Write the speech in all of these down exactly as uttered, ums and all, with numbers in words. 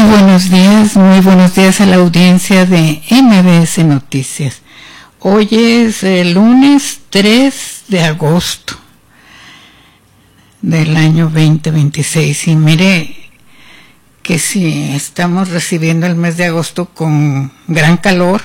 buenos días, muy buenos días a la audiencia de M B S Noticias. Hoy es el lunes tres de agosto del año veinte veintiséis y mire que sí, estamos recibiendo el mes de agosto con gran calor.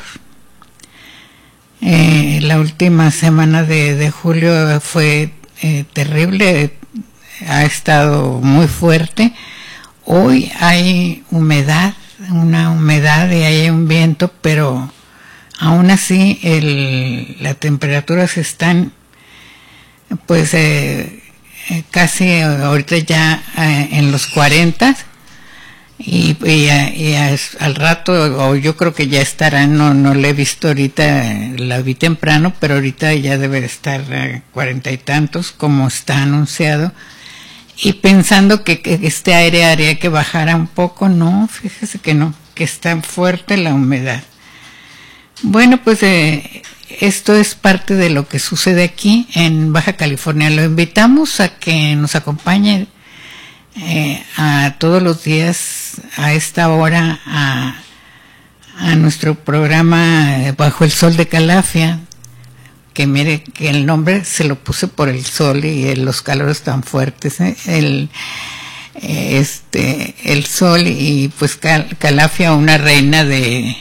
Eh, la última semana de, de julio fue eh, terrible, ha estado muy fuerte. Hoy hay humedad, una humedad y hay un viento, pero aún así el, las temperaturas están pues eh, casi ahorita ya eh, en los cuarenta y, y, y al rato, o yo creo que ya estará, no, no la he visto ahorita, la vi temprano, pero ahorita ya debe estar eh, cuarenta y tantos como está anunciado. Y pensando que, que este aire haría que bajara un poco, no, fíjese que no, que está fuerte la humedad. Bueno, pues eh, esto es parte de lo que sucede aquí en Baja California. Lo invitamos a que nos acompañe eh, a todos los días a esta hora a, a nuestro programa Bajo el Sol de Calafia, que mire que el nombre se lo puse por el sol y los calores tan fuertes, ¿eh? el este el sol y pues Cal, Calafia, una reina de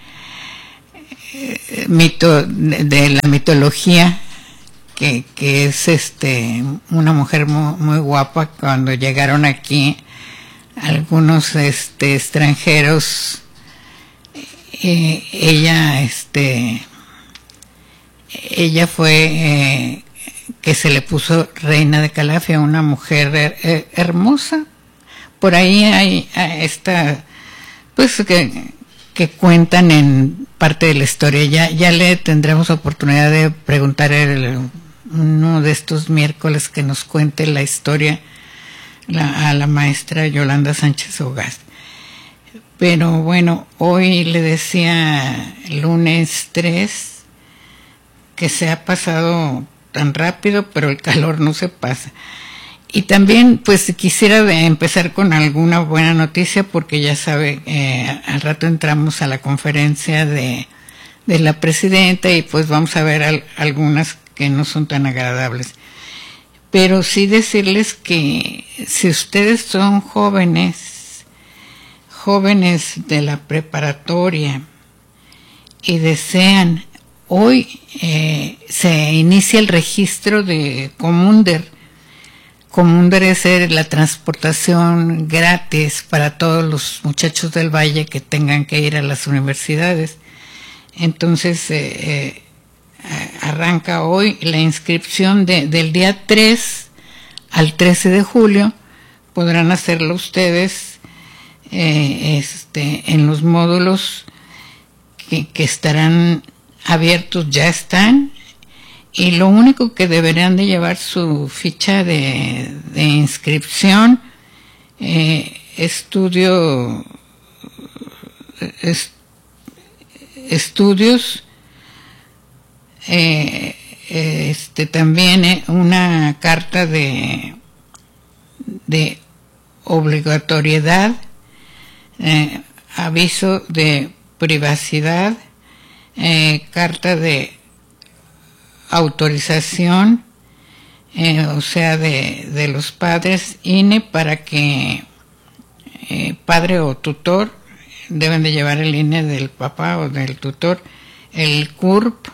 eh, mito de, de la mitología, que, que es este una mujer muy, muy guapa. Cuando llegaron aquí algunos este extranjeros, eh, ella este ella fue eh, que se le puso reina de Calafia, una mujer her hermosa. Por ahí hay, hay esta, pues que, que cuentan en parte de la historia. Ya, ya le tendremos oportunidad de preguntar el, uno de estos miércoles que nos cuente la historia la, a la maestra Yolanda Sánchez Ogaz. Pero bueno, hoy le decía lunes tres, que se ha pasado tan rápido, pero el calor no se pasa. Y también pues quisiera empezar con alguna buena noticia, porque ya sabe, eh, al rato entramos a la conferencia de, de la presidenta y pues vamos a ver al, algunas que no son tan agradables. Pero sí decirles que si ustedes son jóvenes, jóvenes de la preparatoria y desean, hoy eh, se inicia el registro de Comunder. Comunder es la transportación gratis para todos los muchachos del Valle que tengan que ir a las universidades. Entonces eh, eh, arranca hoy la inscripción de, del día tres al trece de julio. Podrán hacerlo ustedes eh, este, en los módulos que, que estarán abiertos, ya están, y lo único que deberán de llevar su ficha de, de inscripción, eh, estudio, est, estudios, eh, este también eh, una carta de, de obligatoriedad, eh, aviso de privacidad, Eh, carta de autorización, eh, o sea, de, de los padres, I N E, para que eh, padre o tutor deben de llevar el I N E del papá o del tutor, el C U R P,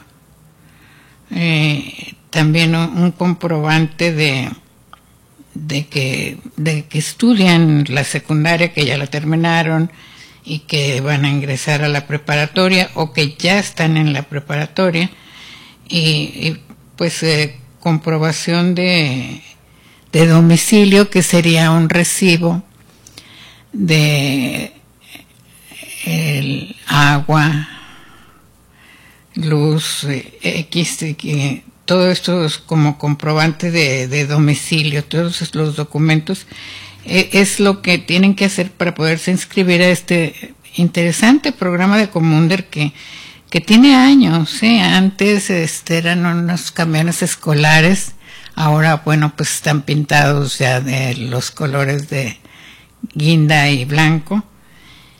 eh, también un, un comprobante de, de, que, de que estudian la secundaria, que ya la terminaron y que van a ingresar a la preparatoria o que ya están en la preparatoria, y, y pues eh, comprobación de, de domicilio, que sería un recibo de el agua, luz, eh, X, eh, todo esto es como comprobante de, de domicilio, todos los documentos. Es lo que tienen que hacer para poderse inscribir a este interesante programa de Comunder que, que tiene años, ¿eh? Antes este, eran unos camiones escolares, ahora bueno pues están pintados ya de los colores de guinda y blanco,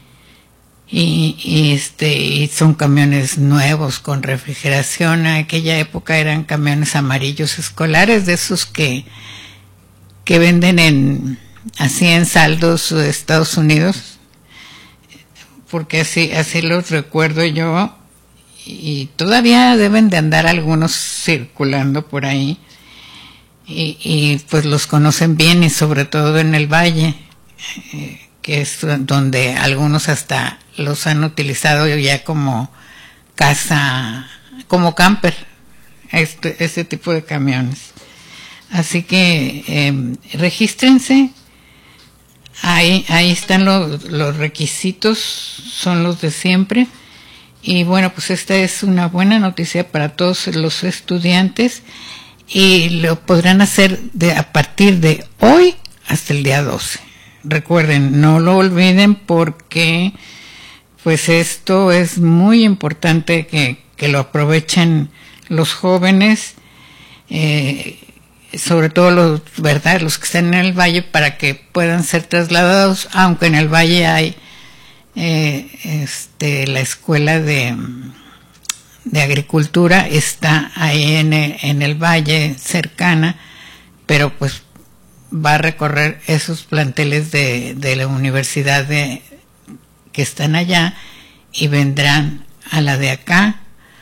y, y este y son camiones nuevos con refrigeración. En aquella época eran camiones amarillos escolares, de esos que que venden en así en saldos de Estados Unidos, porque así así los recuerdo yo, y todavía deben de andar algunos circulando por ahí, y, y pues los conocen bien, y sobre todo en el valle, eh, que es donde algunos hasta los han utilizado ya como casa, como camper, este, este tipo de camiones. Así que eh, regístrense, ahí, ahí están los, los requisitos, son los de siempre. Y bueno, pues esta es una buena noticia para todos los estudiantes, y lo podrán hacer de, a partir de hoy hasta el día doce. Recuerden, no lo olviden, porque pues esto es muy importante que, que lo aprovechen los jóvenes, eh, sobre todo los, ¿verdad?, los que están en el valle, para que puedan ser trasladados, aunque en el valle hay eh, este, la escuela de, de agricultura, está ahí en el, en el valle cercana, pero pues va a recorrer esos planteles de, de la universidad de, que están allá, y vendrán a la de acá,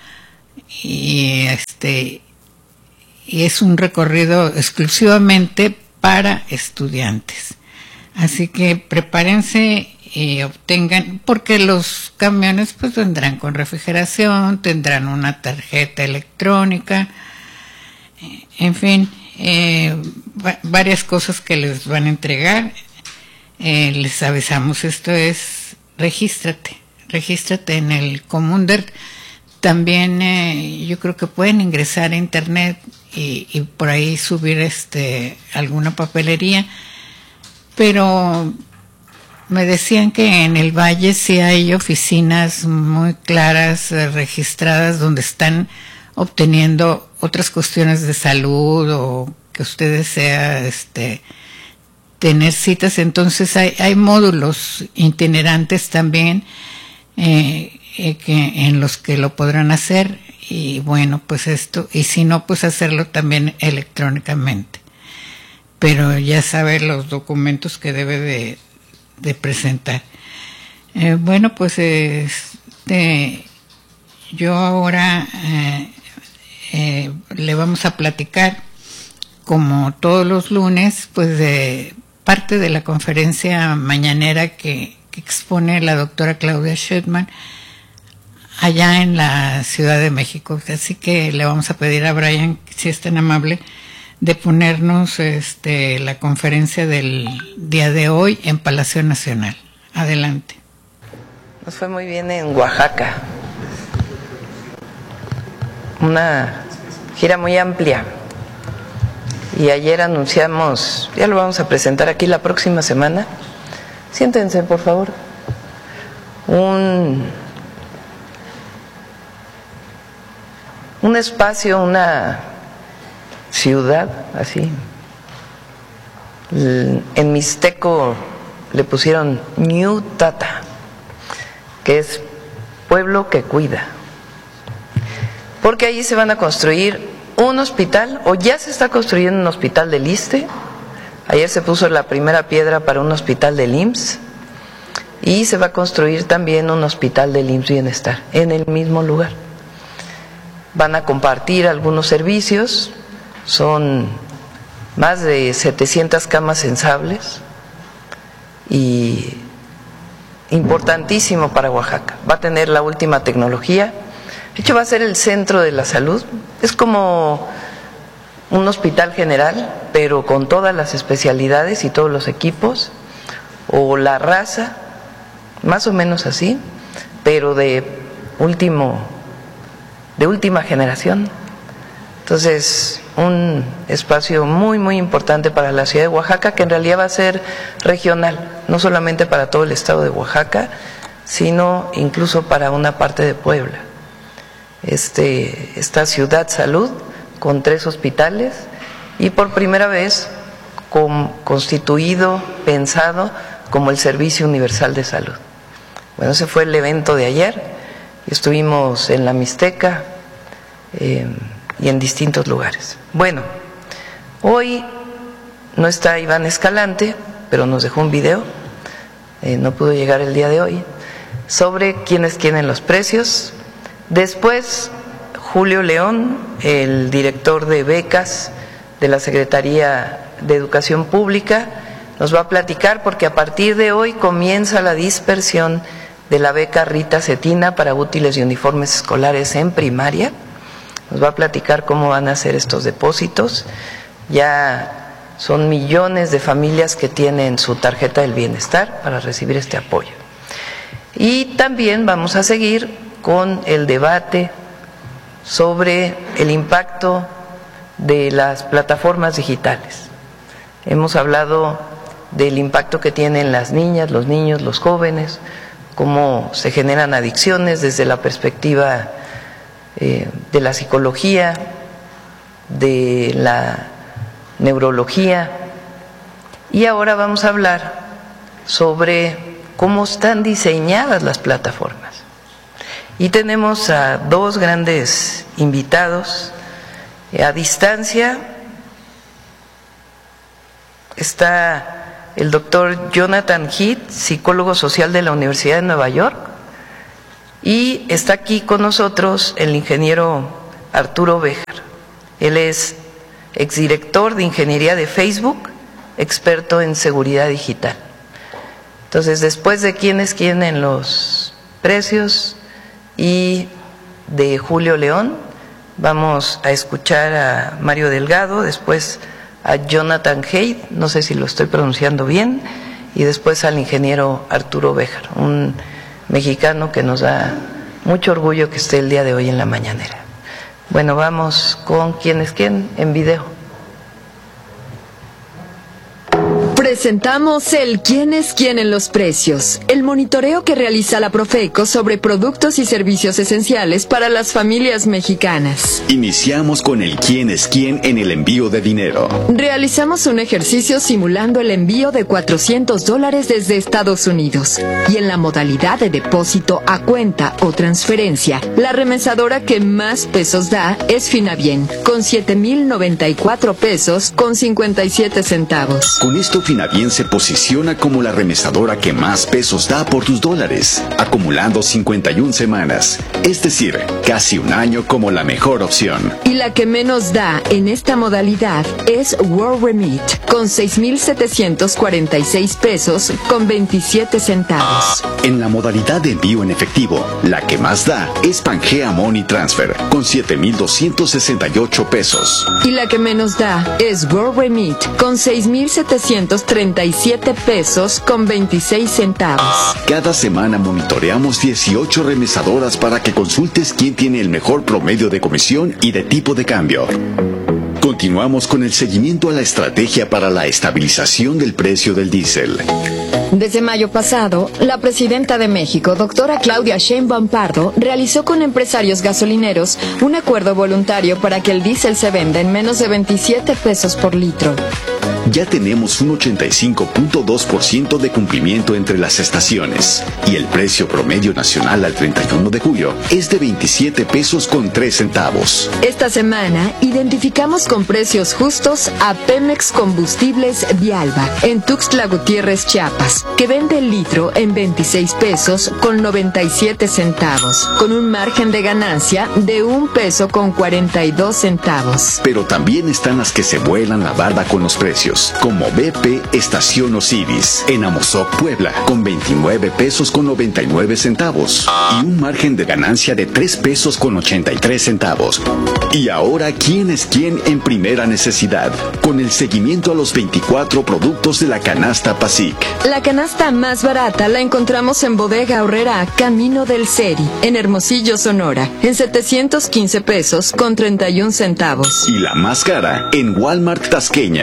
y este y es un recorrido exclusivamente para estudiantes. Así que prepárense y obtengan, porque los camiones pues vendrán con refrigeración, tendrán una tarjeta electrónica, en fin, eh, varias cosas que les van a entregar. Eh, les avisamos, esto es, regístrate, regístrate en el Comunder. También eh, yo creo que pueden ingresar a internet y, y por ahí subir este alguna papelería, pero me decían que en el valle sí hay oficinas muy claras, eh, registradas, donde están obteniendo otras cuestiones de salud, o que usted desea este tener citas. Entonces hay, hay módulos itinerantes también, eh, eh, que en los que lo podrán hacer. Y bueno, pues esto, y si no, pues hacerlo también electrónicamente, pero ya sabe los documentos que debe de, de presentar. Eh, bueno, pues este, yo ahora eh, eh, le vamos a platicar, como todos los lunes, pues de parte de la conferencia mañanera que, que expone la doctora Claudia Schutman allá en la Ciudad de México. Así que le vamos a pedir a Brian, si es tan amable, de ponernos este, la conferencia del día de hoy en Palacio Nacional. Adelante. Nos fue muy bien en Oaxaca, una gira muy amplia, y ayer anunciamos, ya lo vamos a presentar aquí la próxima semana. Siéntense, por favor. Un un espacio, una ciudad así. En mixteco le pusieron Ñutata, que es pueblo que cuida, porque allí se van a construir un hospital, o ya se está construyendo un hospital del ISSSTE. Ayer se puso la primera piedra para un hospital del I M S S, y se va a construir también un hospital del I M S S Bienestar en el mismo lugar. Van a compartir algunos servicios, son más de setecientas camas sensibles, y importantísimo para Oaxaca. Va a tener la última tecnología. De hecho, va a ser el centro de la salud. Es como un hospital general, pero con todas las especialidades y todos los equipos, o la raza, más o menos así, pero de último, de última generación. Entonces, un espacio muy, muy importante para la ciudad de Oaxaca, que en realidad va a ser regional, no solamente para todo el estado de Oaxaca, sino incluso para una parte de Puebla. Este, esta ciudad salud, con tres hospitales, y por primera vez con, constituido, pensado como el Servicio Universal de Salud. Bueno, ese fue el evento de ayer. Estuvimos en la Mixteca eh, y en distintos lugares. Bueno, hoy no está Iván Escalante, pero nos dejó un video, eh, no pudo llegar el día de hoy, sobre quiénes tienen los precios. Después, Julio León, el director de becas de la Secretaría de Educación Pública, nos va a platicar porque a partir de hoy comienza la dispersión de la beca Rita Cetina para útiles y uniformes escolares en primaria. Nos va a platicar cómo van a hacer estos depósitos. Ya son millones de familias que tienen su tarjeta del bienestar para recibir este apoyo. Y también vamos a seguir con el debate sobre el impacto de las plataformas digitales. Hemos hablado del impacto que tienen las niñas, los niños, los jóvenes, cómo se generan adicciones desde la perspectiva eh, de la psicología, de la neurología. Y ahora vamos a hablar sobre cómo están diseñadas las plataformas. Y tenemos a dos grandes invitados. A distancia está el doctor Jonathan Heath, psicólogo social de la Universidad de Nueva York, y está aquí con nosotros el ingeniero Arturo Béjar. Él es exdirector de Ingeniería de Facebook, experto en seguridad digital. Entonces, después de quién es quién en los precios y de Julio León, vamos a escuchar a Mario Delgado, después a Jonathan Heath, no sé si lo estoy pronunciando bien, y después al ingeniero Arturo Béjar, un mexicano que nos da mucho orgullo que esté el día de hoy en la mañanera. Bueno, vamos con quién es quién en video. Presentamos el quién es quién en los precios, el monitoreo que realiza la Profeco sobre productos y servicios esenciales para las familias mexicanas. Iniciamos con el quién es quién en el envío de dinero. Realizamos un ejercicio simulando el envío de cuatrocientos dólares desde Estados Unidos. Y en la modalidad de depósito a cuenta o transferencia, la remesadora que más pesos da es Finabien, con siete mil noventa y cuatro pesos con cincuenta y siete centavos. Con esto Finabien se posiciona como la remesadora que más pesos da por tus dólares, acumulando cincuenta y una semanas, es decir, casi un año como la mejor opción. Y la que menos da en esta modalidad es WorldRemit, con seis mil setecientos cuarenta y seis pesos con veintisiete centavos. En la modalidad de envío en efectivo, la que más da es Pangea Money Transfer, con siete mil doscientos sesenta y ocho pesos. Y la que menos da es WorldRemit, con seis mil setecientos treinta y siete pesos con veintiséis centavos. Cada semana monitoreamos dieciocho remesadoras para que consultes quién tiene el mejor promedio de comisión y de tipo de cambio. Continuamos con el seguimiento a la estrategia para la estabilización del precio del diésel. Desde mayo pasado, la presidenta de México, doctora Claudia Sheinbaum Pardo, realizó con empresarios gasolineros un acuerdo voluntario para que el diésel se venda en menos de veintisiete pesos por litro. Ya tenemos un ochenta y cinco punto dos por ciento de cumplimiento entre las estaciones y el precio promedio nacional al treinta y uno de julio es de veintisiete pesos con tres centavos. Esta semana identificamos con precios justos a Pemex Combustibles Vialba en Tuxtla Gutiérrez, Chiapas, que vende el litro en veintiséis pesos con noventa y siete centavos, con un margen de ganancia de un peso con cuarenta y dos centavos. Pero también están las que se vuelan la barda con los precios, como B P Estación Osiris, en Amozoc, Puebla, con veintinueve pesos con noventa y nueve centavos y un margen de ganancia de tres pesos con ochenta y tres centavos. Y ahora, ¿quién es quién en primera necesidad? Con el seguimiento a los veinticuatro productos de la canasta PASIC. La canasta más barata la encontramos en Bodega Aurrera, Camino del Seri, en Hermosillo, Sonora, en setecientos quince pesos con treinta y un centavos. Y la más cara en Walmart Tasqueña, en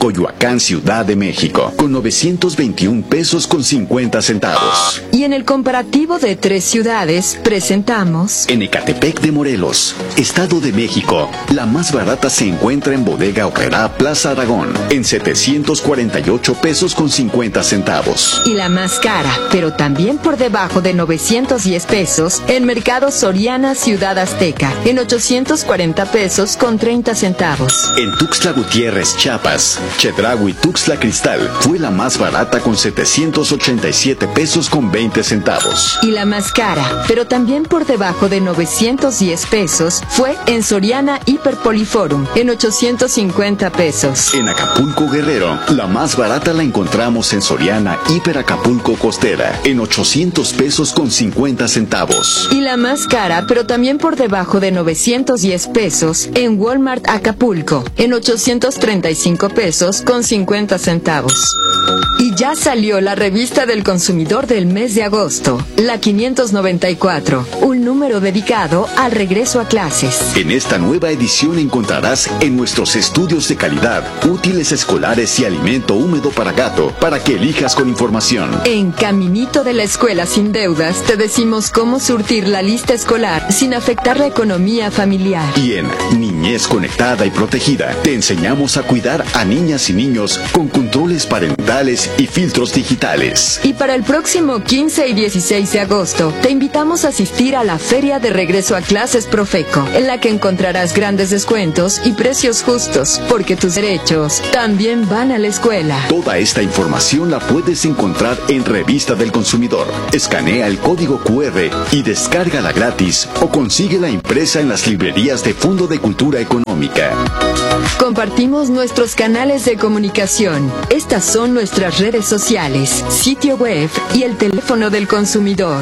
Coyoacán, Ciudad de México, con novecientos veintiún pesos con cincuenta centavos. Y en el comparativo de tres ciudades, presentamos... En Ecatepec de Morelos, Estado de México, la más barata se encuentra en Bodega Aurrerá Plaza Aragón, en setecientos cuarenta y ocho pesos con cincuenta centavos. Y la más cara, pero también por debajo de novecientos diez pesos, en Mercado Soriana Ciudad Azteca, en ochocientos cuarenta pesos con treinta centavos. En Tuxtla Gutiérrez, Chiapas, Chedraui Tuxtla Cristal fue la más barata con setecientos ochenta y siete pesos con veinte centavos. Y la más cara, pero también por debajo de novecientos diez pesos, fue en Soriana Hiperpoliforum, en ochocientos cincuenta pesos. En Acapulco, Guerrero, la más barata la encontramos en Soriana Hiper Acapulco Costera, en ochocientos pesos con cincuenta centavos. Y la más cara, pero también por debajo de novecientos diez pesos, en Walmart Acapulco, en ochocientos treinta y cinco pesos con cincuenta centavos. Y ya salió la revista del consumidor del mes de agosto, la quinientos noventa y cuatro, un número dedicado al regreso a clases. En esta nueva edición encontrarás en nuestros estudios de calidad, útiles escolares y alimento húmedo para gato, para que elijas con información. En Caminito de la Escuela Sin Deudas te decimos cómo surtir la lista escolar sin afectar la economía familiar. Y en Niñez Conectada y Protegida te enseñamos a cuidar a niñas y niños con controles parentales y filtros digitales. Y para el próximo quince y dieciséis de agosto te invitamos a asistir a la Feria de Regreso a Clases Profeco, en la que encontrarás grandes descuentos y precios justos, porque tus derechos también van a la escuela. Toda esta información la puedes encontrar en Revista del Consumidor. Escanea el código cu erre y descárgala gratis o consíguela impresa en las librerías de Fondo de Cultura Económica. Compartimos nuestros canales de comunicación. Estas son nuestras redes sociales, sitio web y el teléfono del consumidor.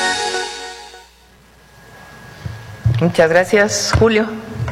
Muchas gracias, Julio.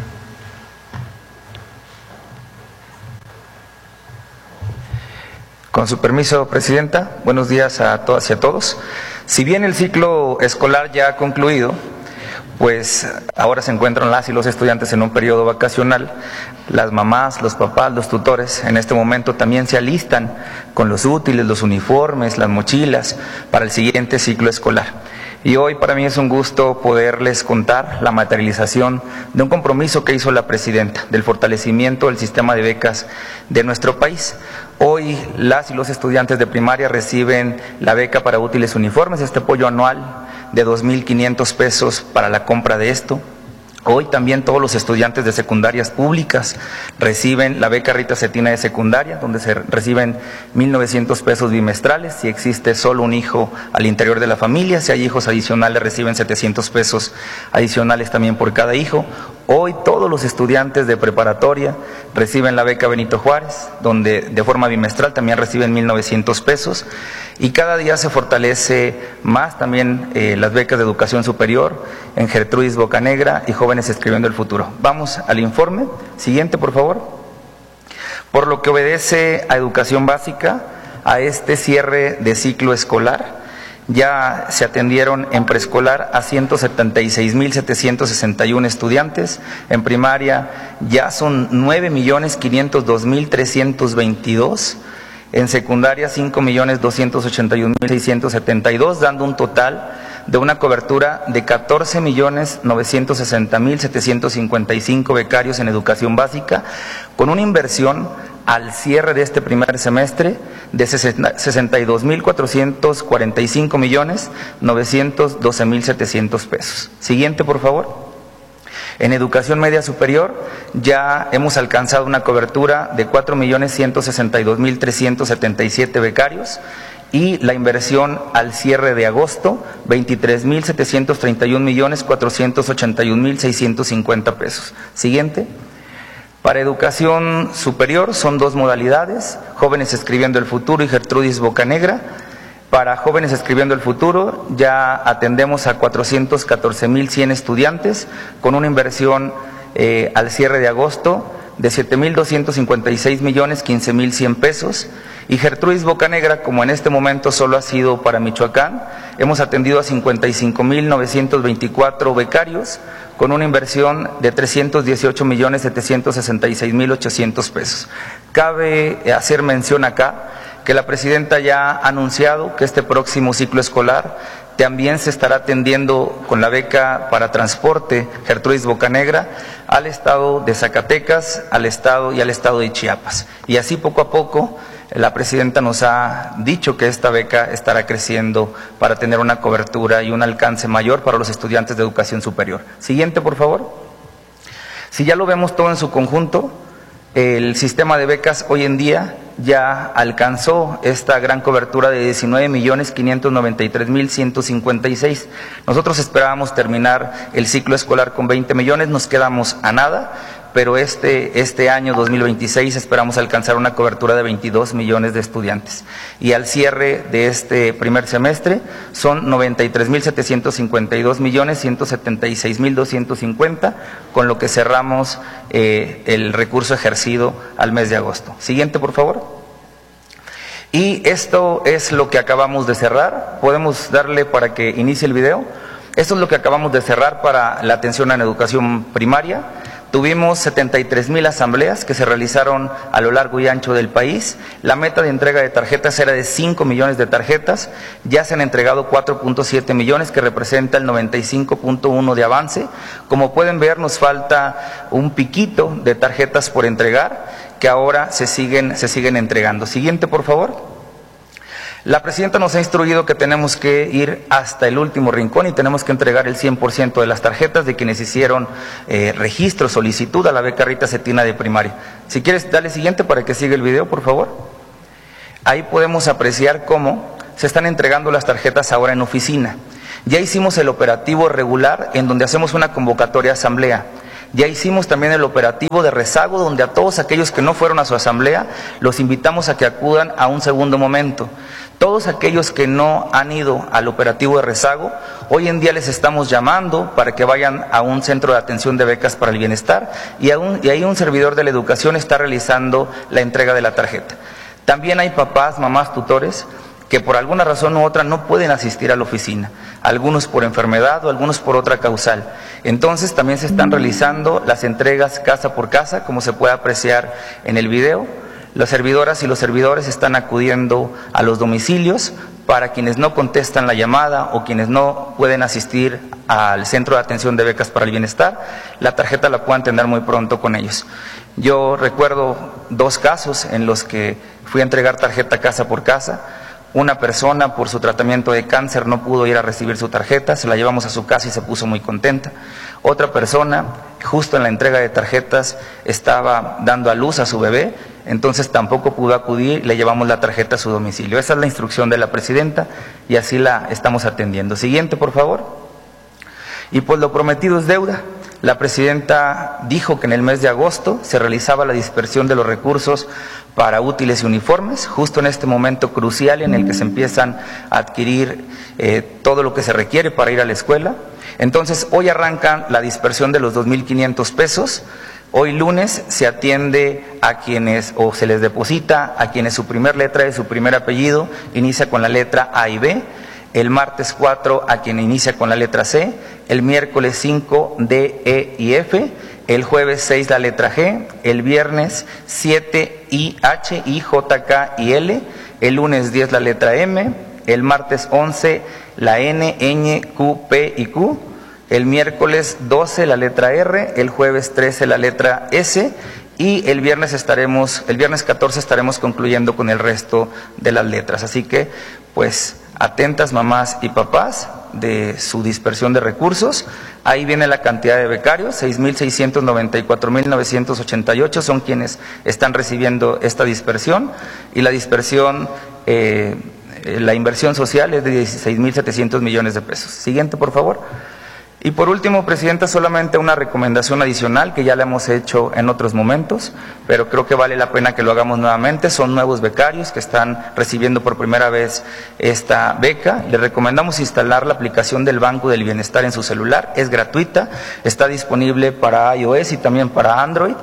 Con su permiso, Presidenta, buenos días a todas y a todos. Si bien el ciclo escolar ya ha concluido, pues ahora se encuentran las y los estudiantes en un periodo vacacional. Las mamás, los papás, los tutores en este momento también se alistan con los útiles, los uniformes, las mochilas para el siguiente ciclo escolar. Y hoy para mí es un gusto poderles contar la materialización de un compromiso que hizo la Presidenta del fortalecimiento del sistema de becas de nuestro país. Hoy las y los estudiantes de primaria reciben la beca para útiles uniformes, este apoyo anual de dos mil quinientos pesos para la compra de esto. Hoy también todos los estudiantes de secundarias públicas reciben la beca Rita Cetina de secundaria, donde se reciben mil novecientos pesos bimestrales. Si existe solo un hijo al interior de la familia, si hay hijos adicionales reciben setecientos pesos adicionales también por cada hijo. Hoy todos los estudiantes de preparatoria reciben la beca Benito Juárez, donde de forma bimestral también reciben mil novecientos pesos. Y cada día se fortalece más también eh, las becas de educación superior en Gertrudis Bocanegra y Jóvenes Escribiendo el Futuro. Vamos al informe. Siguiente, por favor. Por lo que obedece a educación básica, a este cierre de ciclo escolar, ya se atendieron en preescolar a ciento setenta y seis mil setecientos sesenta y uno estudiantes, en primaria ya son nueve millones quinientos dos mil trescientos veintidós, en secundaria cinco millones doscientos ochenta y un mil seiscientos setenta y dos, dando un total de una cobertura de catorce millones novecientos sesenta mil setecientos cincuenta y cinco becarios en educación básica, con una inversión al cierre de este primer semestre de sesenta y dos mil cuatrocientos cuarenta y cinco millones novecientos doce mil setecientos pesos. Siguiente, por favor. En educación media superior ya hemos alcanzado una cobertura de cuatro millones ciento sesenta y dos mil trescientos setenta y siete becarios y la inversión al cierre de agosto, veintitrés mil setecientos treinta y un millones cuatrocientos ochenta y un mil seiscientos cincuenta pesos. Siguiente. Para educación superior son dos modalidades, Jóvenes Escribiendo el Futuro y Gertrudis Bocanegra. Para Jóvenes Escribiendo el Futuro ya atendemos a cuatrocientos catorce mil cien estudiantes con una inversión eh, al cierre de agosto de siete mil doscientos cincuenta y seis millones quince mil cien pesos. Y Gertrudis Bocanegra, como en este momento solo ha sido para Michoacán, hemos atendido a cincuenta y cinco mil novecientos veinticuatro becarios con con una inversión de trescientos dieciocho millones setecientos sesenta y seis mil ochocientos pesos. Cabe hacer mención acá que la presidenta ya ha anunciado que este próximo ciclo escolar también se estará atendiendo con la beca para transporte Gertrudis Bocanegra al estado de Zacatecas, al estado y al estado de Chiapas. Y así poco a poco la presidenta nos ha dicho que esta beca estará creciendo para tener una cobertura y un alcance mayor para los estudiantes de educación superior. Siguiente, por favor. Si ya lo vemos todo en su conjunto, el sistema de becas hoy en día ya alcanzó esta gran cobertura de diecinueve millones quinientos noventa y tres mil ciento cincuenta y seis. Nosotros esperábamos terminar el ciclo escolar con veinte millones, nos quedamos a nada, pero este, este año dos mil veintiséis esperamos alcanzar una cobertura de veintidós millones de estudiantes. Y al cierre de este primer semestre son noventa y tres mil setecientos cincuenta y dos millones ciento setenta y seis mil doscientos cincuenta, con lo que cerramos eh, el recurso ejercido al mes de agosto. Siguiente, por favor. Y esto es lo que acabamos de cerrar. Podemos darle para que inicie el video. Esto es lo que acabamos de cerrar para la atención en educación primaria. Tuvimos setenta y tres mil asambleas que se realizaron a lo largo y ancho del país. La meta de entrega de tarjetas era de cinco millones de tarjetas. Ya se han entregado cuatro punto siete millones, que representa el noventa y cinco punto uno de avance. Como pueden ver, nos falta un piquito de tarjetas por entregar, que ahora se siguen, se siguen entregando. Siguiente, por favor. La presidenta nos ha instruido que tenemos que ir hasta el último rincón y tenemos que entregar el cien por ciento de las tarjetas de quienes hicieron eh, registro, solicitud a la beca Rita Cetina de primaria. Si quieres, dale siguiente para que siga el video, por favor. Ahí podemos apreciar cómo se están entregando las tarjetas ahora en oficina. Ya hicimos el operativo regular, en donde hacemos una convocatoria asamblea. Ya hicimos también el operativo de rezago, donde a todos aquellos que no fueron a su asamblea los invitamos a que acudan a un segundo momento. Todos aquellos que no han ido al operativo de rezago, hoy en día les estamos llamando para que vayan a un centro de atención de becas para el bienestar, y, a un, y ahí un servidor de la educación está realizando la entrega de la tarjeta. También hay papás, mamás, tutores que por alguna razón u otra no pueden asistir a la oficina, algunos por enfermedad o algunos por otra causal. Entonces también se están realizando las entregas casa por casa, como se puede apreciar en el video. Las servidoras y los servidores están acudiendo a los domicilios para quienes no contestan la llamada o quienes no pueden asistir al centro de atención de becas para el bienestar. La tarjeta la puedan tener muy pronto con ellos. Yo recuerdo dos casos en los que fui a entregar tarjeta casa por casa. Una persona por su tratamiento de cáncer no pudo ir a recibir su tarjeta, se la llevamos a su casa y se puso muy contenta. Otra persona, justo en la entrega de tarjetas, estaba dando a luz a su bebé, entonces tampoco pudo acudir, le llevamos la tarjeta a su domicilio. Esa es la instrucción de la presidenta y así la estamos atendiendo. Siguiente, por favor. Y pues lo prometido es deuda. La presidenta dijo que en el mes de agosto se realizaba la dispersión de los recursos para útiles y uniformes, justo en este momento crucial en el que se empiezan a adquirir eh, todo lo que se requiere para ir a la escuela. Entonces, hoy arranca la dispersión de los dos mil quinientos pesos. Hoy lunes se atiende a quienes, o se les deposita a quienes su primer letra de su primer apellido inicia con la letra A y B. El martes cuatro a quien inicia con la letra C, el miércoles cinco D, E y F, el jueves seis la letra G, el viernes siete I, H, I, J, K y L, el lunes diez la letra M, el martes once la N, Ñ, Q, P y Q, el miércoles doce la letra R, el jueves trece la letra S y el viernes estaremos, el viernes catorce estaremos concluyendo con el resto de las letras. Así que, pues, atentas mamás y papás de su dispersión de recursos. Ahí viene la cantidad de becarios, seis mil seiscientos noventa y cuatro mil novecientos ochenta y ocho son quienes están recibiendo esta dispersión, y la dispersión, eh, la inversión social es de dieciséis mil setecientos millones de pesos. Siguiente, por favor. Y por último, presidenta, solamente una recomendación adicional que ya la hemos hecho en otros momentos, pero creo que vale la pena que lo hagamos nuevamente. Son nuevos becarios que están recibiendo por primera vez esta beca. Les recomendamos instalar la aplicación del Banco del Bienestar en su celular. Es gratuita, está disponible para iOS y también para Android.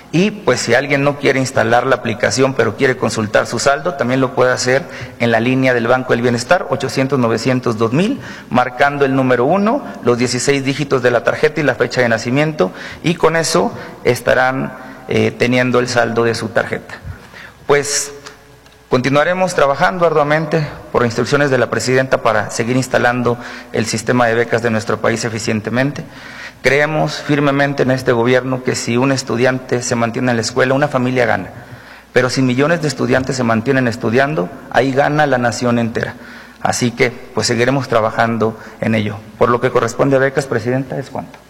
Y pues si alguien no quiere instalar la aplicación pero quiere consultar su saldo, también lo puede hacer en la línea del Banco del Bienestar, ochocientos novecientos dos mil, marcando el número uno, los dieciséis dígitos de la tarjeta y la fecha de nacimiento, y con eso estarán eh, teniendo el saldo de su tarjeta. Pues continuaremos trabajando arduamente por instrucciones de la Presidenta para seguir instalando el sistema de becas de nuestro país eficientemente. Creemos firmemente en este gobierno que si un estudiante se mantiene en la escuela, una familia gana. Pero si millones de estudiantes se mantienen estudiando, ahí gana la nación entera. Así que pues seguiremos trabajando en ello. Por lo que corresponde a becas, Presidenta, es cuanto.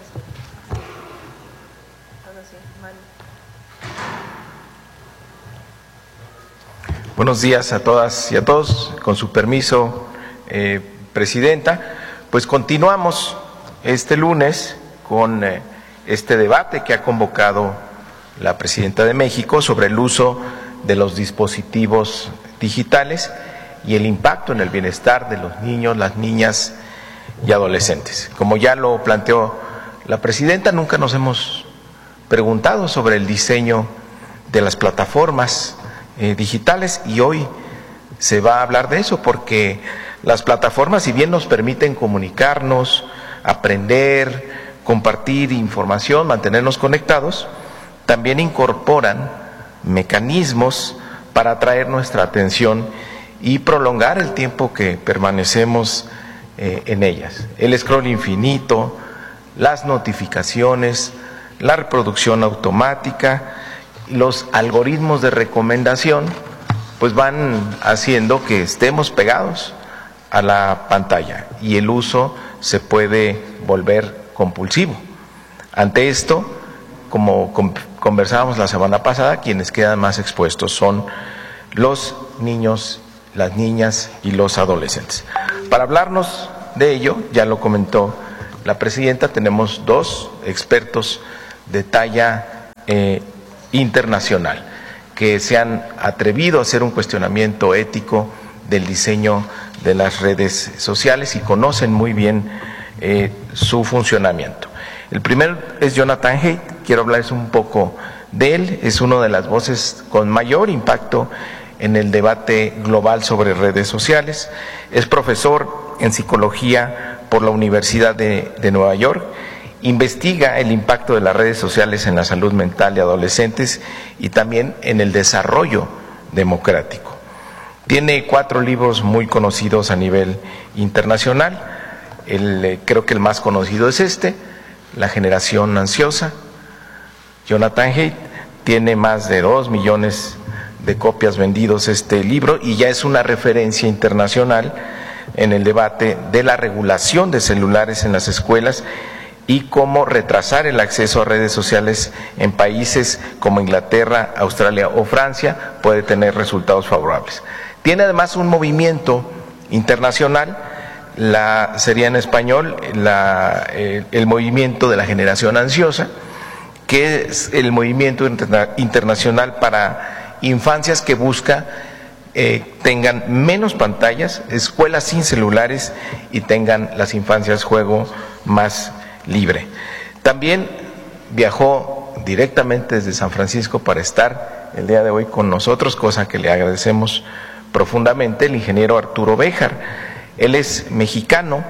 Buenos días a todas y a todos. Con su permiso, eh, Presidenta, pues continuamos este lunes con eh, este debate que ha convocado la Presidenta de México sobre el uso de los dispositivos digitales y el impacto en el bienestar de los niños, las niñas y adolescentes. Como ya lo planteó la Presidenta, nunca nos hemos preguntado sobre el diseño de las plataformas eh, digitales, y hoy se va a hablar de eso, porque las plataformas, si bien nos permiten comunicarnos, aprender, compartir información, mantenernos conectados, también incorporan mecanismos para atraer nuestra atención y prolongar el tiempo que permanecemos eh, en ellas. El scroll infinito, las notificaciones, la reproducción automática, los algoritmos de recomendación, pues van haciendo que estemos pegados a la pantalla y el uso se puede volver compulsivo. Ante esto, como conversábamos la semana pasada, quienes quedan más expuestos son los niños, las niñas y los adolescentes. Para hablarnos de ello, ya lo comentó la Presidenta, tenemos dos expertos de talla eh, internacional que se han atrevido a hacer un cuestionamiento ético del diseño de las redes sociales y conocen muy bien eh, su funcionamiento. El primero es Jonathan Haidt. Quiero hablarles un poco de él. Es una de las voces con mayor impacto en el debate global sobre redes sociales. Es profesor en psicología por la Universidad de, de Nueva York. Investiga el impacto de las redes sociales en la salud mental de adolescentes y también en el desarrollo democrático. Tiene cuatro libros muy conocidos a nivel internacional. El, creo que el más conocido es este, La generación ansiosa. Jonathan Haidt tiene más de dos millones de copias vendidos este libro y ya es una referencia internacional en el debate de la regulación de celulares en las escuelas y cómo retrasar el acceso a redes sociales en países como Inglaterra, Australia o Francia puede tener resultados favorables. Tiene además un movimiento internacional, la sería en español la, el, el movimiento de la generación ansiosa, que es el movimiento interna, internacional para infancias que busca eh, tengan menos pantallas, escuelas sin celulares y tengan las infancias juego más libre. También viajó directamente desde San Francisco para estar el día de hoy con nosotros, cosa que le agradecemos profundamente, el ingeniero Arturo Béjar. Él es mexicano,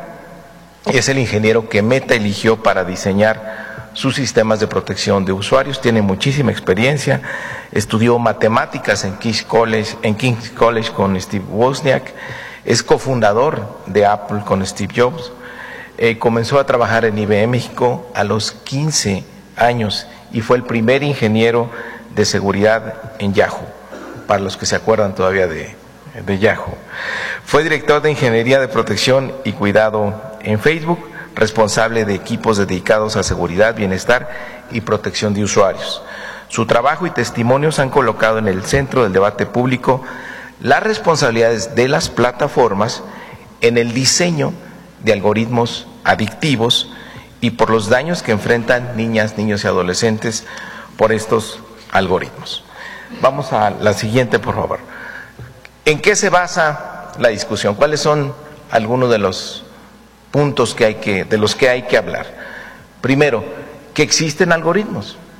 es el ingeniero que Meta eligió para diseñar sus sistemas de protección de usuarios, tiene muchísima experiencia, estudió matemáticas en King's College, en King's College con Steve Wozniak, es cofundador de Apple con Steve Jobs. Eh, comenzó a trabajar en I B M México a los quince años y fue el primer ingeniero de seguridad en Yahoo, para los que se acuerdan todavía de, de Yahoo. Fue director de Ingeniería de Protección y Cuidado en Facebook, responsable de equipos dedicados a seguridad, bienestar y protección de usuarios. Su trabajo y testimonios han colocado en el centro del debate público las responsabilidades de las plataformas en el diseño de algoritmos adictivos y por los daños que enfrentan niñas, niños y adolescentes por estos algoritmos. Vamos a la siguiente, por favor. ¿En qué se basa la discusión? ¿Cuáles son algunos de los puntos que hay que, de los que hay que hablar? Primero, que existen algoritmos.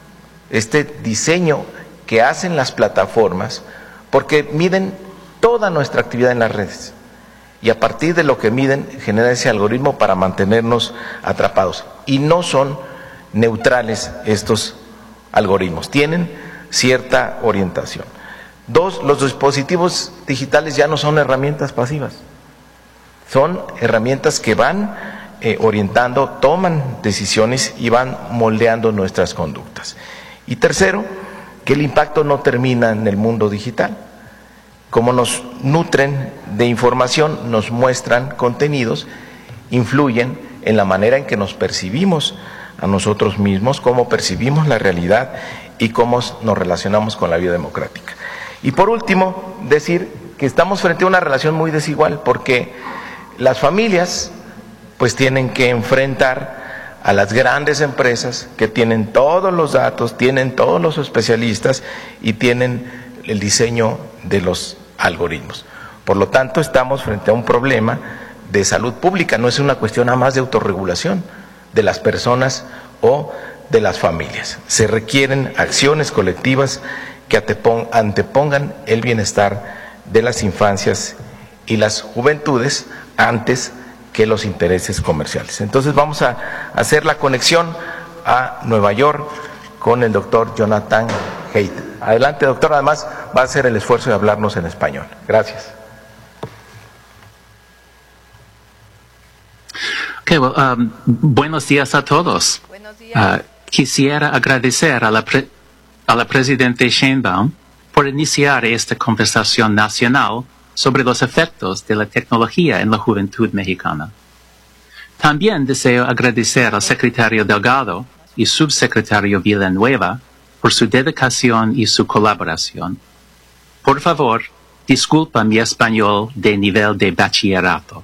este diseño que hacen las plataformas, porque miden toda nuestra actividad en las redes. Y a partir de lo que miden, genera ese algoritmo para mantenernos atrapados. Y no son neutrales estos algoritmos, tienen cierta orientación. Dos, los dispositivos digitales ya no son herramientas pasivas, son herramientas que van eh, orientando, toman decisiones y van moldeando nuestras conductas. Y tercero, que el impacto no termina en el mundo digital. Como nos nutren de información, nos muestran contenidos, influyen en la manera en que nos percibimos a nosotros mismos, cómo percibimos la realidad y cómo nos relacionamos con la vida democrática. Y por último, decir que estamos frente a una relación muy desigual, porque las familias pues tienen que enfrentar a las grandes empresas que tienen todos los datos, tienen todos los especialistas y tienen el diseño de los algoritmos. Por lo tanto, estamos frente a un problema de salud pública, no es una cuestión nada más de autorregulación de las personas o de las familias. Se requieren acciones colectivas que antepongan el bienestar de las infancias y las juventudes antes que los intereses comerciales. Entonces vamos a hacer la conexión a Nueva York con el doctor Jonathan Haidt. Adelante, doctor, además va a hacer el esfuerzo de hablarnos en español. Gracias. Okay, well, um, buenos días a todos. Buenos días. Uh, quisiera agradecer a la, pre a la Presidenta Sheinbaum por iniciar esta conversación nacional sobre los efectos de la tecnología en la juventud mexicana. También deseo agradecer al secretario Delgado y subsecretario Villanueva por su dedicación y su colaboración. Por favor, disculpa mi español de nivel de bachillerato.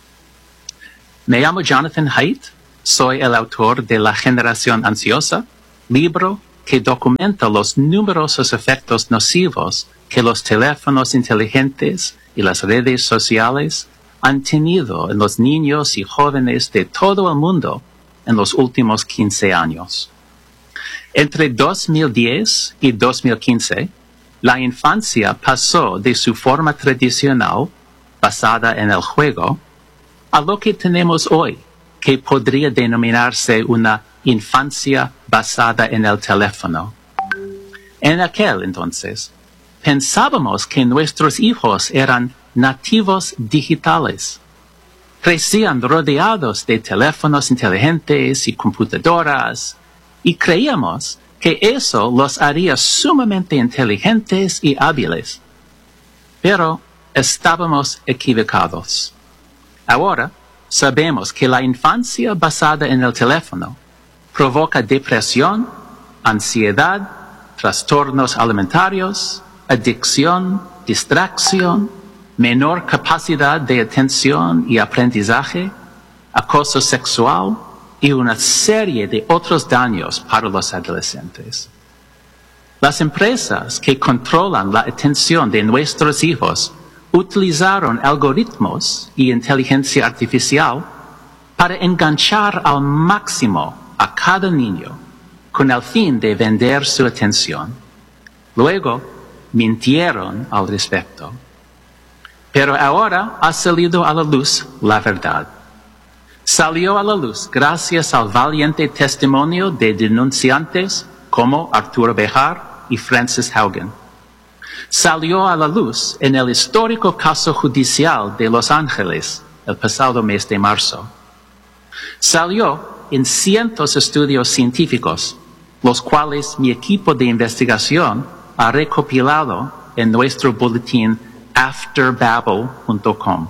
Me llamo Jonathan Haidt, soy el autor de La Generación Ansiosa, libro que documenta los numerosos efectos nocivos que los teléfonos inteligentes y las redes sociales han tenido en los niños y jóvenes de todo el mundo en los últimos quince años. Entre dos mil diez y dos mil quince, la infancia pasó de su forma tradicional, basada en el juego, a lo que tenemos hoy, que podría denominarse una infancia basada en el teléfono. En aquel entonces, pensábamos que nuestros hijos eran nativos digitales. Crecían rodeados de teléfonos inteligentes y computadoras, y creíamos que eso los haría sumamente inteligentes y hábiles. Pero estábamos equivocados. Ahora sabemos que la infancia basada en el teléfono provoca depresión, ansiedad, trastornos alimentarios, adicción, distracción, menor capacidad de atención y aprendizaje, acoso sexual y una serie de otros daños para los adolescentes. Las empresas que controlan la atención de nuestros hijos utilizaron algoritmos y inteligencia artificial para enganchar al máximo a cada niño con el fin de vender su atención. Luego, mintieron al respecto. Pero ahora ha salido a la luz la verdad. Salió a la luz gracias al valiente testimonio de denunciantes como Arturo Bejar y Frances Haugen. Salió a la luz en el histórico caso judicial de Los Ángeles el pasado mes de marzo. Salió en cientos de estudios científicos, los cuales mi equipo de investigación ha recopilado en nuestro boletín after babel punto com.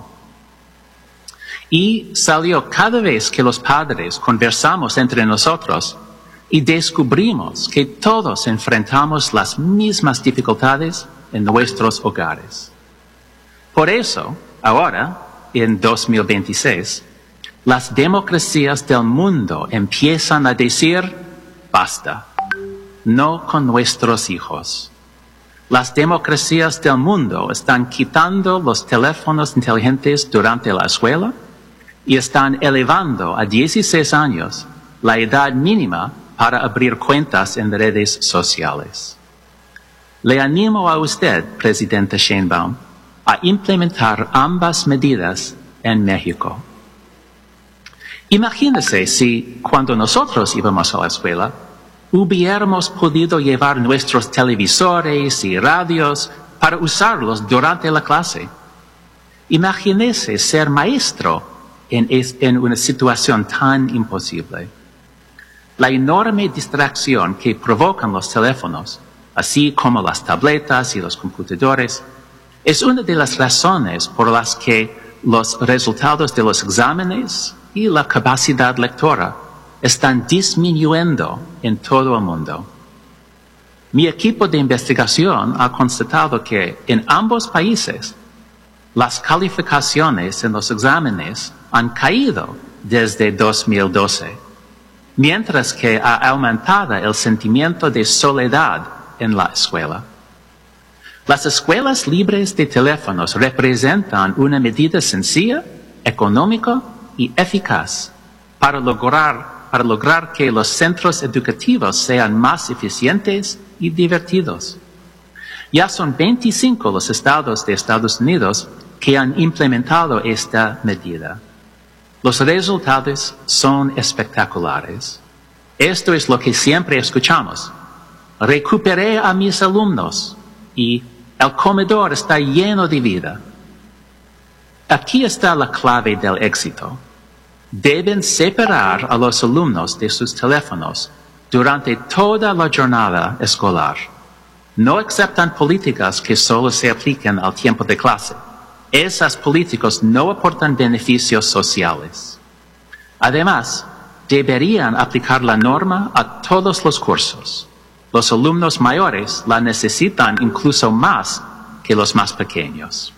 Y salió cada vez que los padres conversamos entre nosotros y descubrimos que todos enfrentamos las mismas dificultades en nuestros hogares. Por eso, ahora, en dos mil veintiséis, las democracias del mundo empiezan a decir, basta, no con nuestros hijos. Las democracias del mundo están quitando los teléfonos inteligentes durante la escuela y están elevando a dieciséis años la edad mínima para abrir cuentas en redes sociales. Le animo a usted, Presidenta Sheinbaum, a implementar ambas medidas en México. Imagínese si, cuando nosotros íbamos a la escuela, hubiéramos podido llevar nuestros televisores y radios para usarlos durante la clase. Imagínese ser maestro en, en una situación tan imposible. La enorme distracción que provocan los teléfonos, así como las tabletas y los computadores, es una de las razones por las que los resultados de los exámenes y la capacidad lectora están disminuyendo en todo el mundo. Mi equipo de investigación ha constatado que en ambos países las calificaciones en los exámenes han caído desde dos mil doce, mientras que ha aumentado el sentimiento de soledad en la escuela. Las escuelas libres de teléfonos representan una medida sencilla, económica y eficaz para lograr, para lograr que los centros educativos sean más eficientes y divertidos. Ya son veinticinco los estados de Estados Unidos que han implementado esta medida. Los resultados son espectaculares. Esto es lo que siempre escuchamos. Recuperé a mis alumnos y el comedor está lleno de vida. Aquí está la clave del éxito. Deben separar a los alumnos de sus teléfonos durante toda la jornada escolar. No aceptan políticas que solo se apliquen al tiempo de clase. Esas políticas no aportan beneficios sociales. Además, deberían aplicar la norma a todos los cursos. Los alumnos mayores la necesitan incluso más que los más pequeños.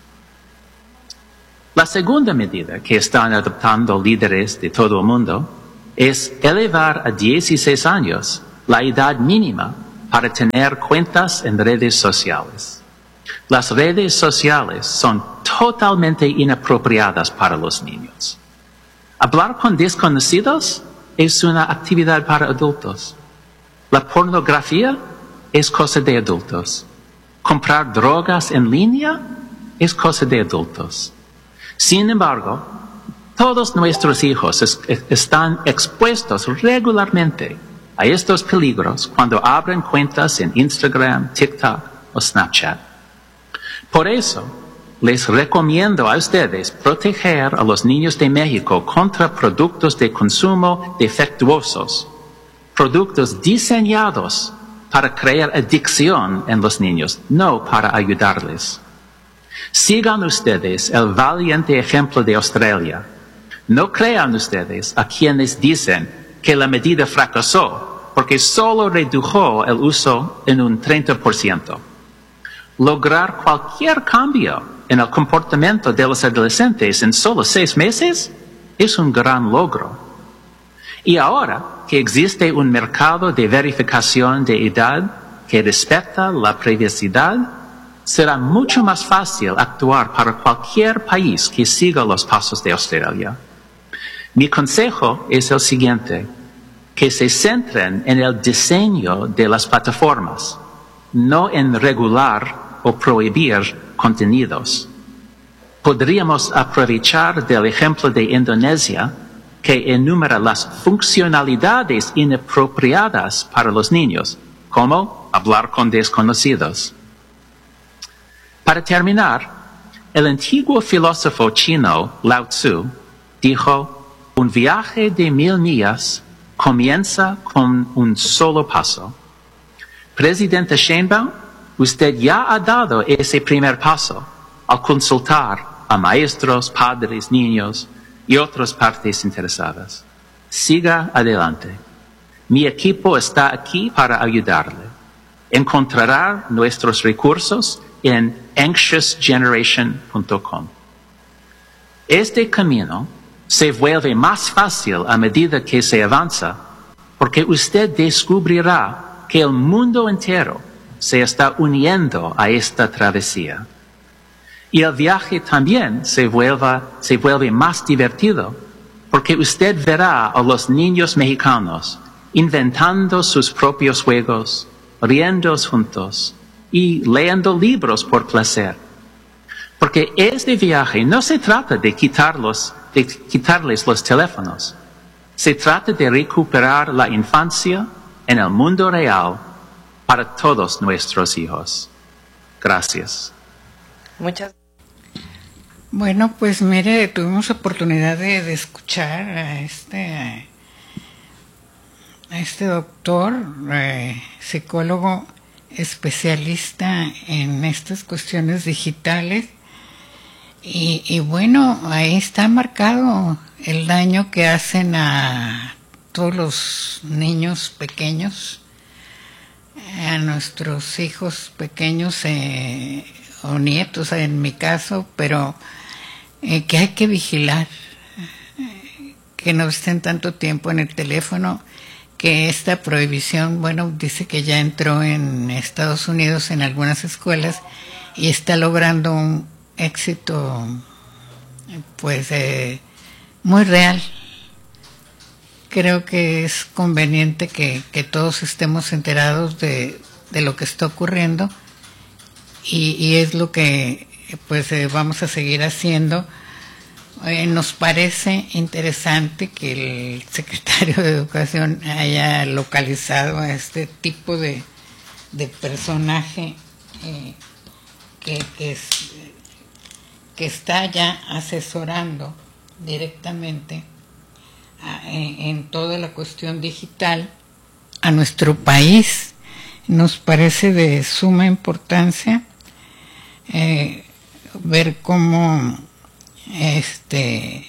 La segunda medida que están adoptando líderes de todo el mundo es elevar a dieciséis años la edad mínima para tener cuentas en redes sociales. Las redes sociales son totalmente inapropiadas para los niños. Hablar con desconocidos es una actividad para adultos. La pornografía es cosa de adultos. Comprar drogas en línea es cosa de adultos. Sin embargo, todos nuestros hijos es, están expuestos regularmente a estos peligros cuando abren cuentas en Instagram, TikTok o Snapchat. Por eso, les recomiendo a ustedes proteger a los niños de México contra productos de consumo defectuosos, productos diseñados para crear adicción en los niños, no para ayudarles. Sigan ustedes el valiente ejemplo de Australia. No crean ustedes a quienes dicen que la medida fracasó porque solo redujo el uso en un treinta por ciento. Lograr cualquier cambio en el comportamiento de los adolescentes en solo seis meses es un gran logro. Y ahora que existe un mercado de verificación de edad que respeta la privacidad, será mucho más fácil actuar para cualquier país que siga los pasos de Australia. Mi consejo es el siguiente, que se centren en el diseño de las plataformas, no en regular o prohibir contenidos. Podríamos aprovechar del ejemplo de Indonesia, que enumera las funcionalidades inapropiadas para los niños, como hablar con desconocidos. Para terminar, el antiguo filósofo chino Lao Tzu dijo, un viaje de mil millas comienza con un solo paso. Presidenta Sheinbaum, usted ya ha dado ese primer paso al consultar a maestros, padres, niños y otras partes interesadas. Siga adelante. Mi equipo está aquí para ayudarle. Encontrará nuestros recursos en anxious generation punto com. Este camino se vuelve más fácil a medida que se avanza, porque usted descubrirá que el mundo entero se está uniendo a esta travesía. Y el viaje también se vuelve, se vuelve más divertido, porque usted verá a los niños mexicanos inventando sus propios juegos, riendo juntos y leyendo libros por placer. Porque este viaje no se trata de quitarlos, de quitarles los teléfonos. Se trata de recuperar la infancia en el mundo real para todos nuestros hijos. Gracias. Muchas gracias. Bueno, pues mire, tuvimos oportunidad de, de escuchar a este, a este doctor, eh, psicólogo especialista en estas cuestiones digitales. Y, y bueno, ahí está marcado el daño que hacen a todos los niños pequeños, a nuestros hijos pequeños eh, o nietos en mi caso, pero eh, que hay que vigilar, eh, que no estén tanto tiempo en el teléfono, que esta prohibición, bueno, dice que ya entró en Estados Unidos en algunas escuelas y está logrando un éxito pues eh, muy real. Creo que es conveniente que, que todos estemos enterados de, de lo que está ocurriendo y, y es lo que pues eh, vamos a seguir haciendo. Eh, nos parece interesante que el secretario de Educación haya localizado a este tipo de, de personaje eh, que, que, es, que está ya asesorando directamente a, en, en toda la cuestión digital a nuestro país. Nos parece de suma importancia eh, ver cómo este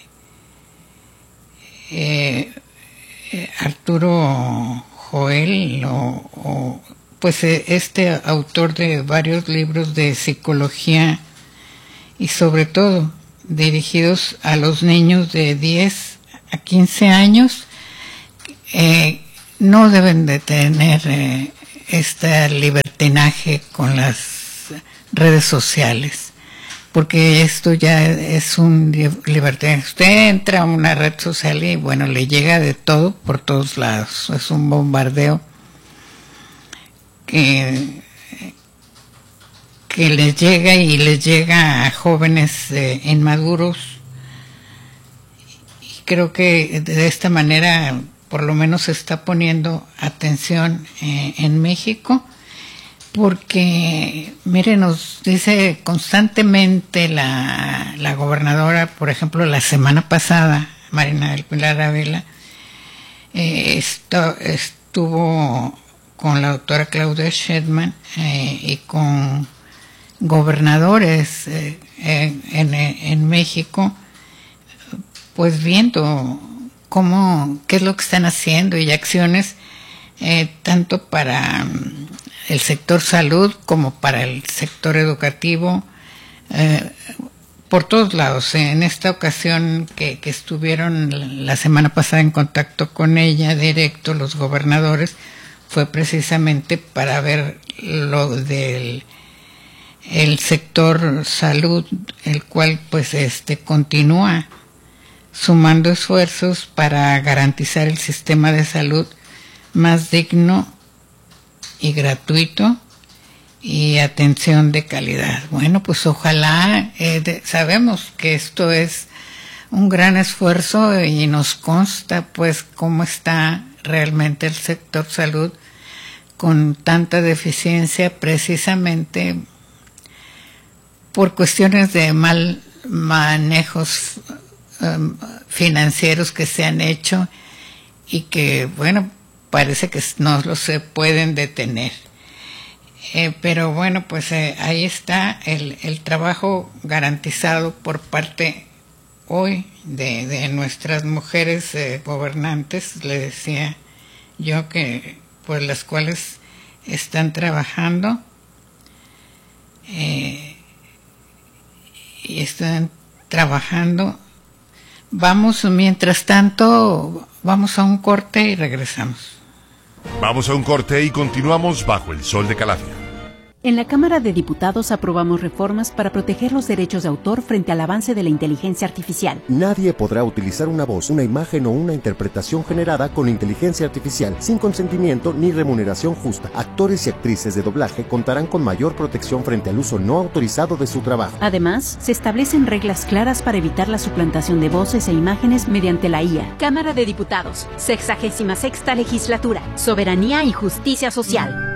eh, eh, Arturo Joel o, o pues eh, este autor de varios libros de psicología y sobre todo dirigidos a los niños de diez a quince años eh, no deben de tener eh, este libertinaje con las redes sociales, porque esto ya es un libertinaje. Usted entra a una red social y bueno, le llega de todo por todos lados, es un bombardeo que que les llega y les llega a jóvenes eh, inmaduros, y creo que de esta manera por lo menos se está poniendo atención eh, en México, porque mire, nos dice constantemente la, la gobernadora, por ejemplo la semana pasada, Marina del Pilar Ávila, eh, esto, estuvo con la doctora Claudia Sheinbaum eh, y con gobernadores eh, en, en México, pues viendo cómo, qué es lo que están haciendo y acciones eh, tanto para um, el sector salud como para el sector educativo, eh, por todos lados. En esta ocasión que, que estuvieron la semana pasada en contacto con ella directo los gobernadores, fue precisamente para ver lo del el sector salud, el cual pues este continúa sumando esfuerzos para garantizar el sistema de salud más digno y gratuito y atención de calidad. Bueno, pues ojalá, eh, de, sabemos que esto es un gran esfuerzo y nos consta pues cómo está realmente el sector salud con tanta deficiencia, precisamente por cuestiones de mal manejos um, financieros que se han hecho y que, bueno, parece que no lo se pueden detener. Eh, pero bueno, pues eh, ahí está el, el trabajo garantizado por parte hoy de, de nuestras mujeres eh, gobernantes, le decía yo, que por las cuales están trabajando eh, y están trabajando. Vamos, mientras tanto, vamos a un corte y regresamos. Vamos a un corte y continuamos bajo el sol de Calafia. En la Cámara de Diputados aprobamos reformas para proteger los derechos de autor frente al avance de la inteligencia artificial. Nadie podrá utilizar una voz, una imagen o una interpretación generada con inteligencia artificial sin consentimiento ni remuneración justa. Actores y actrices de doblaje contarán con mayor protección frente al uso no autorizado de su trabajo. Además, se establecen reglas claras para evitar la suplantación de voces e imágenes mediante la I A. Cámara de Diputados, sexagésima sexta legislatura, soberanía y justicia social.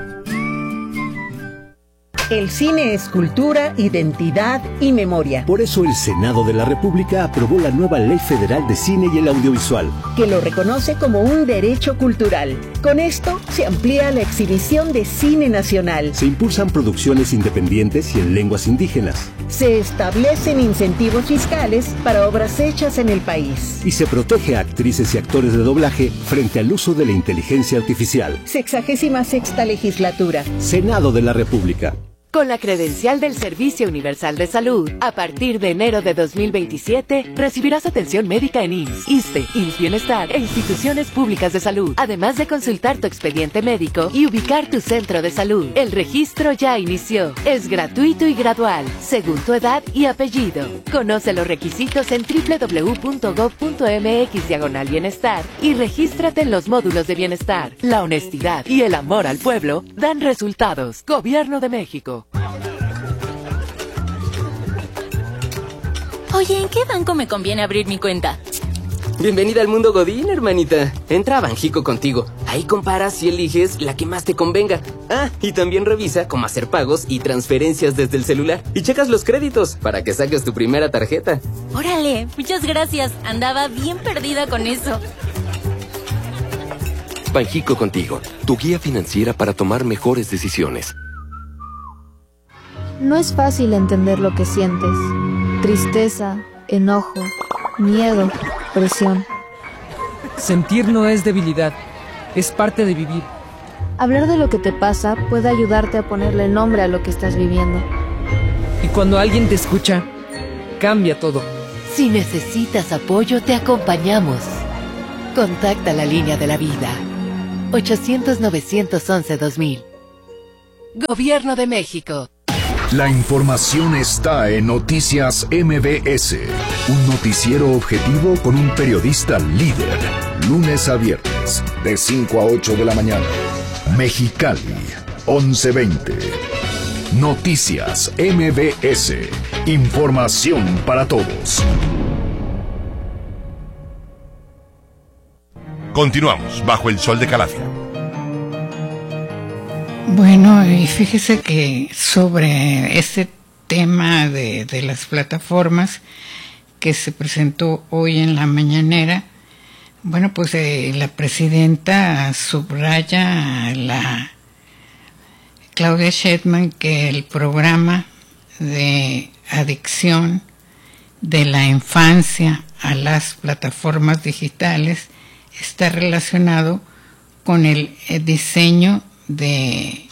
El cine es cultura, identidad y memoria. Por eso el Senado de la República aprobó la nueva Ley Federal de Cine y el Audiovisual, que lo reconoce como un derecho cultural. Con esto se amplía la exhibición de cine nacional. Se impulsan producciones independientes y en lenguas indígenas. Se establecen incentivos fiscales para obras hechas en el país. Y se protege a actrices y actores de doblaje frente al uso de la inteligencia artificial. Sexagésima sexta legislatura. Senado de la República. Con la credencial del Servicio Universal de Salud, a partir de enero de dos mil veintisiete, recibirás atención médica en I M S S, ISSSTE, I M S S Bienestar e instituciones públicas de salud, además de consultar tu expediente médico y ubicar tu centro de salud. El registro ya inició. Es gratuito y gradual, según tu edad y apellido. Conoce los requisitos en doble u doble u doble u punto gob punto eme equis diagonal bienestar y regístrate en los módulos de bienestar. La honestidad y el amor al pueblo dan resultados. Gobierno de México. Oye, ¿en qué banco me conviene abrir mi cuenta? Bienvenida al mundo Godín, hermanita. Entra a Banjico contigo. Ahí comparas y eliges la que más te convenga. Ah, y también revisa cómo hacer pagos y transferencias desde el celular. Y checas los créditos para que saques tu primera tarjeta. Órale, muchas gracias. Andaba bien perdida con eso. Banjico contigo, tu guía financiera para tomar mejores decisiones. No es fácil entender lo que sientes. Tristeza, enojo, miedo, presión. Sentir no es debilidad, es parte de vivir. Hablar de lo que te pasa puede ayudarte a ponerle nombre a lo que estás viviendo. Y cuando alguien te escucha, cambia todo. Si necesitas apoyo, te acompañamos. Contacta la línea de la vida. ochocientos, novecientos once, dos mil. Gobierno de México. La información está en Noticias M B S, un noticiero objetivo con un periodista líder, lunes a viernes, de cinco a ocho de la mañana. Mexicali, once veinte. Noticias M B S, información para todos. Continuamos bajo el sol de Calafia. Bueno, y fíjese que sobre este tema de, de las plataformas que se presentó hoy en la mañanera, bueno, pues eh, la presidenta subraya, la Claudia Sheinbaum, que el programa de adicción de la infancia a las plataformas digitales está relacionado con el diseño de,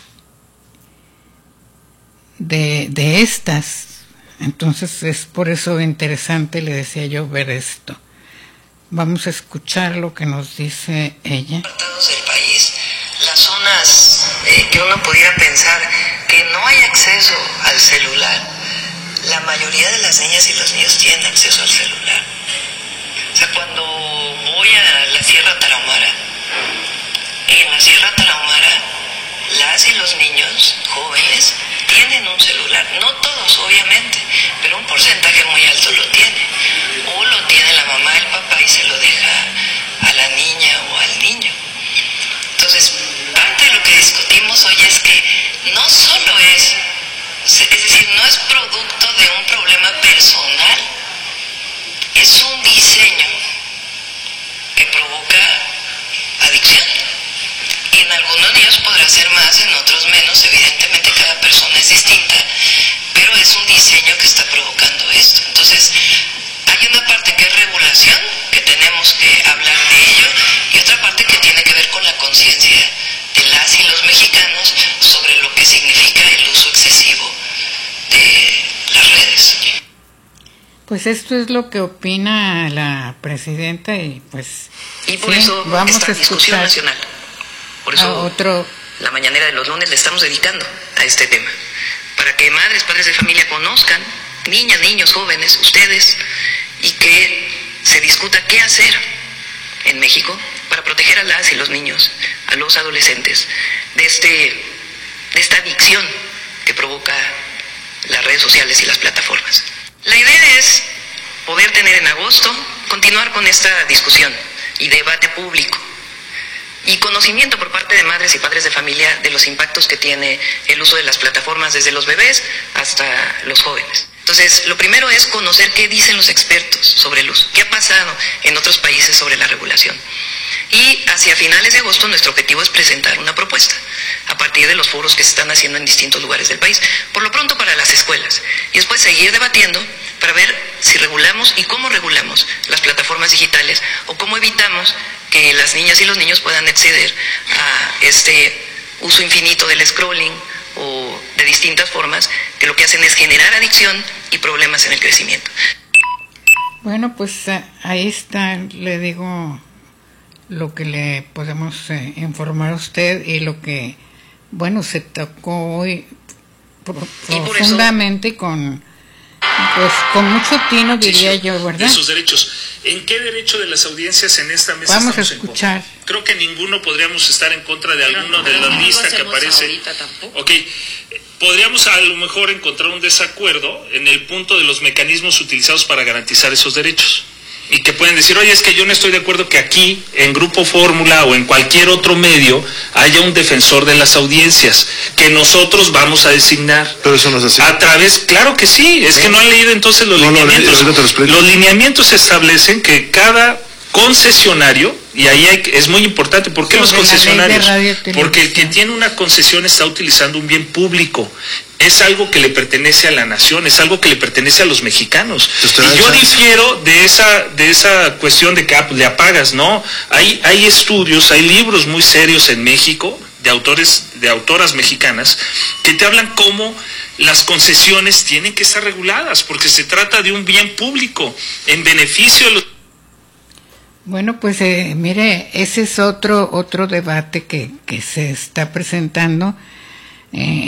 de, de estas. Entonces es por eso interesante, le decía yo, ver esto. Vamos a escuchar lo que nos dice ella. Del país, las zonas eh, que uno pudiera pensar que no hay acceso al celular, la mayoría de las niñas y los niños tienen acceso al celular. O sea, cuando voy a la Sierra Tarahumara, en la Sierra Tarahumara, las y los niños jóvenes tienen un celular, no todos obviamente, pero un porcentaje muy alto lo tiene, o lo tiene la mamá, el papá y se lo deja a la niña o al niño. Entonces, parte de lo que discutimos hoy es que no solo es, es decir, no es producto de un problema personal, es un diseño que provoca adicción. Y en algunos niños podrá ser más, en otros menos, evidentemente cada persona es distinta, pero es un diseño que está provocando esto. Entonces, hay una parte que es regulación, que tenemos que hablar de ello, y otra parte que tiene que ver con la conciencia de las y los mexicanos sobre lo que significa el uso excesivo de las redes. Pues esto es lo que opina la presidenta y pues y por sí, eso vamos esta a discusión escuchar nacional. Por eso a otro la mañanera de los lunes le estamos dedicando a este tema. para que madres, padres de familia conozcan, niñas, niños, jóvenes, ustedes, y que se discuta qué hacer en México para proteger a las y los niños, a los adolescentes, de, este, de esta adicción que provoca las redes sociales y las plataformas. La idea es poder tener en agosto, continuar con esta discusión y debate público y conocimiento por parte de madres y padres de familia de los impactos que tiene el uso de las plataformas desde los bebés hasta los jóvenes. Entonces, lo primero es conocer qué dicen los expertos sobre el uso, qué ha pasado en otros países sobre la regulación. Y hacia finales de agosto nuestro objetivo es presentar una propuesta a partir de los foros que se están haciendo en distintos lugares del país, por lo pronto para las escuelas, y después seguir debatiendo para ver si regulamos y cómo regulamos las plataformas digitales o cómo evitamos que las niñas y los niños puedan acceder a este uso infinito del scrolling o de distintas formas que lo que hacen es generar adicción y problemas en el crecimiento. Bueno, pues ahí está, le digo lo que le podemos eh, informar a usted y lo que, bueno, se tocó hoy pro, profundamente con, pues, con mucho tino, diría sí, sí, yo, ¿verdad? De sus derechos. ¿En qué derecho de las audiencias en esta mesa Vamos estamos a escuchar. En contra? Creo que ninguno podríamos estar en contra de alguno de la lista que aparece. Ok, podríamos a lo mejor encontrar un desacuerdo en el punto de los mecanismos utilizados para garantizar esos derechos. Y que pueden decir, oye, es que yo no estoy de acuerdo que aquí, en Grupo Fórmula o en cualquier otro medio, haya un defensor de las audiencias, que nosotros vamos a designar. Pero eso no es así. A través, claro que sí, es que no han leído entonces los no, lineamientos. No, no, los lineamientos establecen que cada concesionario, y ahí hay, es muy importante, ¿por qué los concesionarios? Porque el que tiene una concesión está utilizando un bien público. Es algo que le pertenece a la nación, es algo que le pertenece a los mexicanos. Y yo difiero de esa de esa cuestión de que ah, pues, le apagas, ¿no? Hay hay estudios, hay libros muy serios en México de autores de autoras mexicanas que te hablan cómo las concesiones tienen que estar reguladas porque se trata de un bien público en beneficio de los. Bueno, pues eh, mire, ese es otro otro debate que que se está presentando. Eh,